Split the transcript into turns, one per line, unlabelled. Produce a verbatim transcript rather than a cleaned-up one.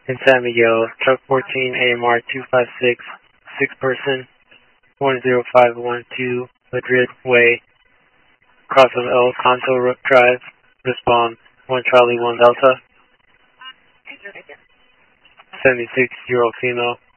In San Miguel, truck fourteen A M R two five six, six person, one zero five one two, Madrid Way, cross of El Canto Drive, respond one Charlie one Delta, seventy-six year old female.